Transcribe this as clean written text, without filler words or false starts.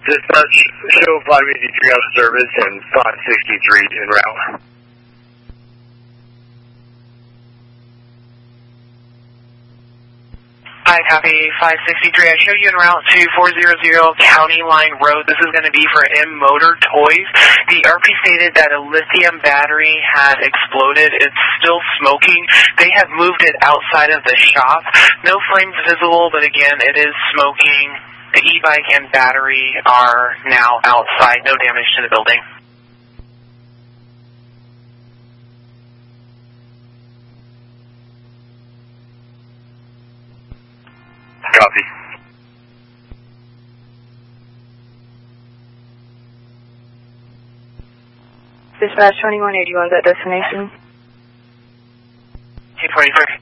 Dispatch, show 583 out of service and 563 en route. Hi, copy 563. I show you en route to 400 County Line Road. This is going to be for M Motor Toys. The RP stated that a lithium battery had exploded. It's still smoking. They have moved it outside of the shop. No flames visible, but again, it is smoking. The e-bike and battery are now outside. No damage to the building. Copy. Dispatch 2181, that destination? 243.